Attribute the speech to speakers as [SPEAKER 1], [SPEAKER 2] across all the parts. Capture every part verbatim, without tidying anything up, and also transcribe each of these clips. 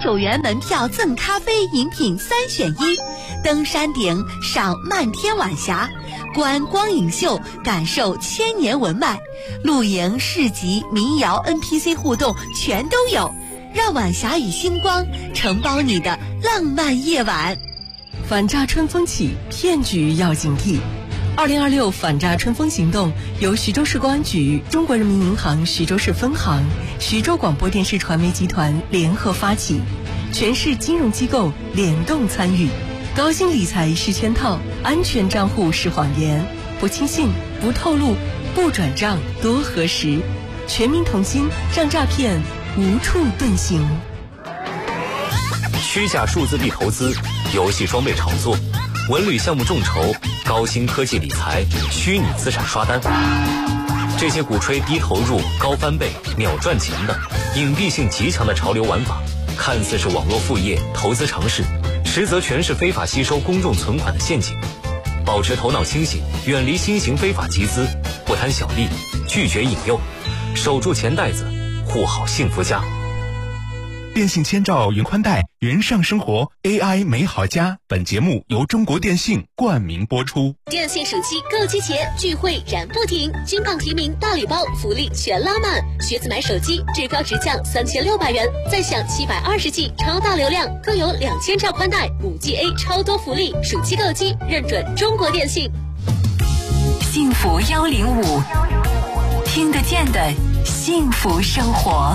[SPEAKER 1] 九元门票赠咖啡饮品三选一，登山顶赏漫天晚霞，观光影秀感受千年文脉，露营市集民谣 N P C 互动全都有，让晚霞与星光承包你的浪漫夜晚。
[SPEAKER 2] 反诈春风起，骗局要警惕。二零二六反诈春风行动由徐州市公安局、中国人民银行徐州市分行、徐州广播电视传媒集团联合发起，全市金融机构联动参与。高薪理财是圈套，安全账户是谎言，不轻信，不透露，不转账，多核实。全民同心，让诈骗无处遁形。
[SPEAKER 3] 虚假数字币投资、游戏装备炒作、文旅项目众筹、高新科技理财、虚拟资产刷单，这些鼓吹低投入、高翻倍、秒赚钱的隐蔽性极强的潮流玩法，看似是网络副业、投资尝试，实则全是非法吸收公众存款的陷阱。保持头脑清醒，远离新型非法集资，不贪小利，拒绝引诱，守住钱袋子，护好幸福家。
[SPEAKER 4] 电信千兆云宽带，人上生活 A I 美好家。本节目由中国电信冠名播出。
[SPEAKER 5] 电信暑期购机前聚会燃不停，金榜题名、大礼包福利全拉满。学子买手机指标直降三千六百元，再享七百二十 G 超大流量，更有两千兆宽带、五 G A 超多福利。暑期购机认准中国电信。
[SPEAKER 6] 幸福幺零五，听得见的幸福生活。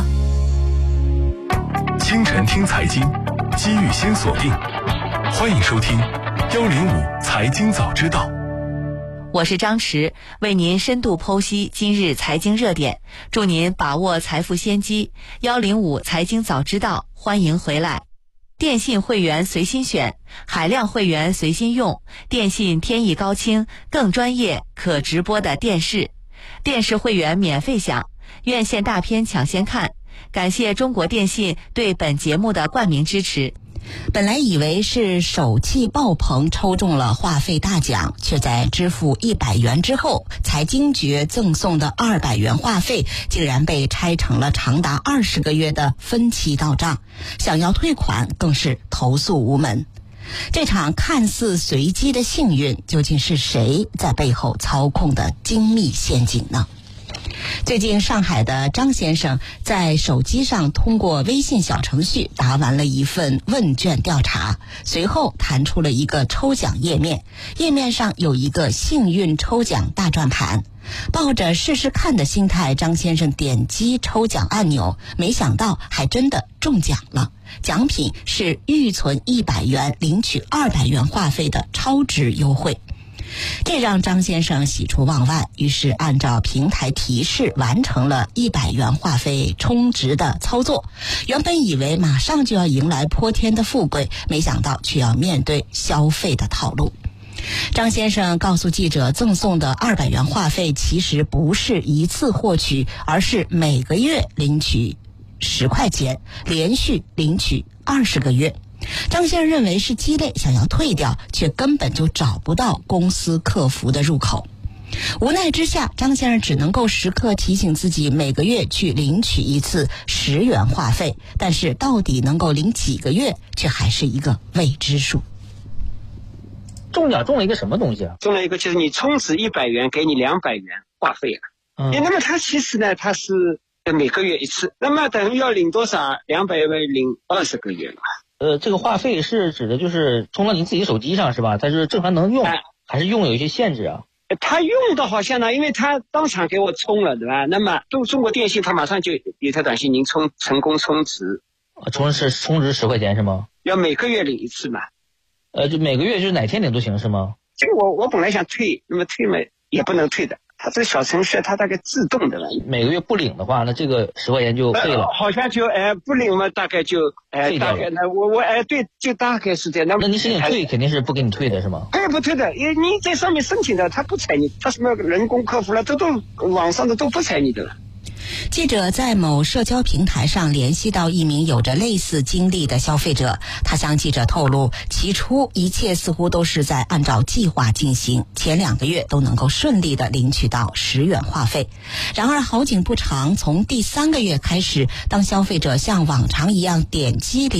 [SPEAKER 4] 清晨听财经，机遇先锁定。欢迎收听幺零五财经早知道。
[SPEAKER 1] 我是张驰，为您深度剖析今日财经热点，祝您把握财富先机。幺零五财经早知道，欢迎回来。电信会员随心选，海量会员随心用，电信天翼高清更专业可直播的电视，电视会员免费享，院线大片抢先看。感谢中国电信对本节目的冠名支持。
[SPEAKER 7] 本来以为是手气爆棚抽中了话费大奖，却在支付一百元之后，财经局赠送的二百元话费竟然被拆成了长达二十个月的分期到账，想要退款更是投诉无门。这场看似随机的幸运，究竟是谁在背后操控的精密陷阱呢？最近上海的张先生在手机上通过微信小程序答完了一份问卷调查，随后弹出了一个抽奖页面，页面上有一个幸运抽奖大转盘。抱着试试看的心态，张先生点击抽奖按钮，没想到还真的中奖了。奖品是预存一百元领取二百元话费的超值优惠。这让张先生喜出望外，于是按照平台提示完成了一百元话费充值的操作。原本以为马上就要迎来泼天的富贵，没想到却要面对消费的套路。张先生告诉记者，赠送的二百元话费其实不是一次获取，而是每个月领取十块钱，连续领取二十个月。张先生认为是鸡肋，想要退掉，却根本就找不到公司客服的入口。无奈之下，张先生只能够时刻提醒自己每个月去领取一次十元话费，但是到底能够领几个月，却还是一个未知数。
[SPEAKER 8] 中奖中了一个什么东西啊？
[SPEAKER 9] 中了一个就是你充值一百元给你两百元话费了。嗯，那么它其实呢，它是每个月一次，那么等于要领多少？两百元领二十个月嘛。
[SPEAKER 8] 呃，这个话费是指的就是充到您自己手机上是吧？它是正常能用，哎、还是用有一些限制啊？
[SPEAKER 9] 他用的好像呢，因为他当场给我充了，对吧？那么中中国电信他马上就有条短信，您充成功充值，
[SPEAKER 8] 啊，充是充值十块钱是吗？
[SPEAKER 9] 要每个月领一次嘛？
[SPEAKER 8] 呃，就每个月就是哪天领都行是吗？
[SPEAKER 9] 这个我我本来想退，那么退嘛也不能退的。它这个小程序它大概自动的了，
[SPEAKER 8] 每个月不领的话，那这个十块钱就废了。
[SPEAKER 9] 呃、好像就哎、呃、不领嘛，大概就哎、呃、大概呢，我我哎、呃、对，就大概是这样。那
[SPEAKER 8] 那你申请退肯定是不给你退的是吗？
[SPEAKER 9] 退不退的，因为你在上面申请的，他不睬你，他什么人工客服了，这都网上的都不睬你的了。
[SPEAKER 7] 记者在某社交平台上联系到一名有着类似经历的消费者，他向记者透露，起初一切似乎都是在按照计划进行，前两个月都能够顺利地领取到十元话费。然而好景不长，从第三个月开始，当消费者像往常一样点击